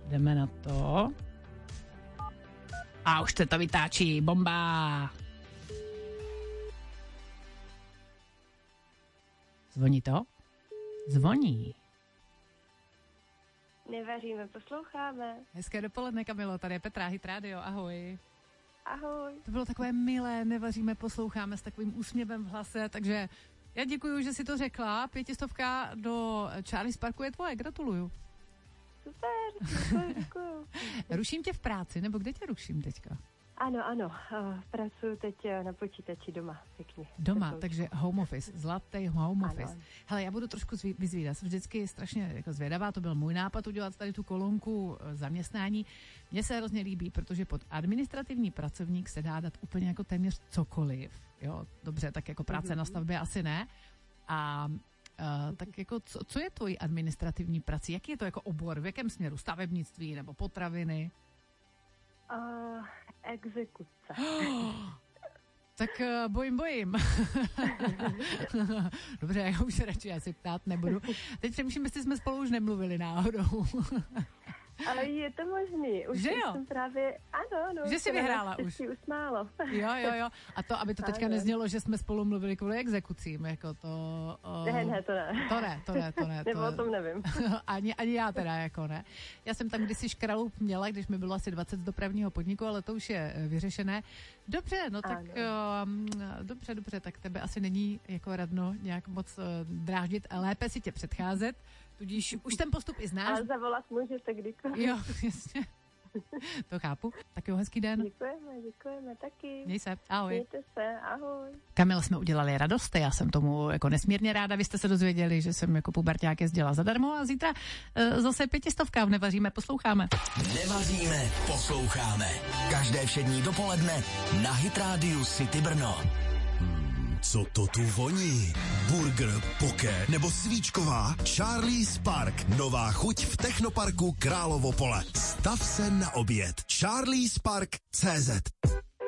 jdeme na to. A už se to vytáčí, bomba. Zvoní to? Zvoní. Nevaříme, posloucháme. Hezké dopoledne, Kamilo, tady je Petra, Hit Radio, ahoj. Ahoj. To bylo takové milé, nevaříme, posloucháme s takovým úsměvem v hlase, takže já děkuju, že jsi to řekla. 500 do Charlie's Parku je tvoje, gratuluju. Super, děkuju. Ruším tě v práci, nebo kde tě ruším teďka? Ano, pracuji teď na počítači doma, pěkně. Doma, takže home office, zlatý home office. Ano. Hele, já budu trošku vyzvídat, jsem vždycky strašně jako zvědavá, to byl můj nápad udělat tady tu kolonku zaměstnání. Mně se hrozně líbí, protože pod administrativní pracovník se dá dát úplně jako téměř cokoliv. Jo, dobře, tak jako práce na stavbě asi ne. A tak jako co je tvojí administrativní prací? Jaký je to jako obor? V jakém směru? Stavebnictví nebo potraviny? Exekuce. Tak bojím. Dobře, já už se radši asi ptát nebudu. Teď přemýšlím, jestli jsme spolu už nemluvili náhodou. Ale je to možný. Už že jo? Jsem právě, ano. Že jsi vyhrála už. Si usmálo. Jo. A to, aby to teďka neznělo, že jsme spolu mluvili kvůli exekucím, jako to... Ne, to ne. To ne. Nebo o tom nevím. ani já teda, jako ne. Já jsem tam kdysi škraloup měla, když mi bylo asi 20 z dopravního podniku, ale to už je vyřešené. Dobře, no tak dobře, tak tebe asi není jako radno nějak moc dráždit a lépe si tě předcházet. Tudíž už ten postup i znáš. Ale zavolat můžete kdykoliv. Jo, jasně. To chápu. Tak jo, hezký den. Děkujeme taky. Měj se, ahoj. Mějte se, ahoj. Kamil, jsme udělali radost, já jsem tomu jako nesmírně ráda, vy jste se dozvěděli, že jsem jako puberťák jezdila zadarmo a zítra zase 500 v Nevaříme, posloucháme. Nevaříme, posloucháme. Každé všední dopoledne na Hit Radio City Brno. Co to tu voní? Burger, poké nebo svíčková? Charlie's Park. Nová chuť v Technoparku Královo Pole. Stav se na oběd. Charlie'sPark.cz